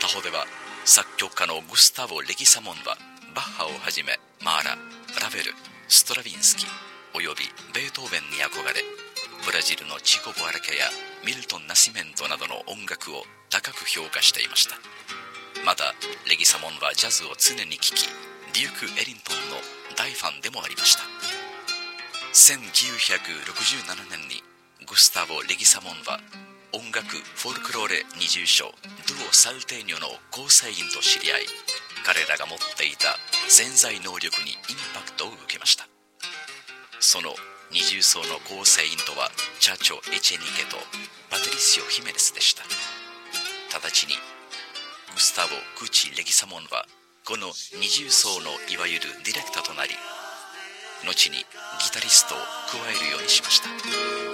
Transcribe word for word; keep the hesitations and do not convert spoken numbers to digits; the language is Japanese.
方では作曲家のグスタボ・レギサモンはバッハをはじめマーラ、ラヴェル、ストラヴィンスキおよびベートーベンに憧れ、ブラジルのチコ・ボアラケやミルトン・ナシメントなどの音楽を高く評価していました。またレギサモンはジャズを常に聴き、デューク・エリントンの大ファンでもありました。せんきゅうひゃくろくじゅうななねんにグスタボ・レギサモンは音楽フォルクローレ二重唱ドゥオ・サルテーニョの構成員と知り合い、彼らが持っていた潜在能力にインパクトを受けました。その二重奏の構成員とはチャチョ・エチェニケとパトリシオ・ヒメネスでした。直ちにグスタボ・クチ・レギサモンはこの二重奏のいわゆるディレクターとなり、後にギタリストを加えるようにしました。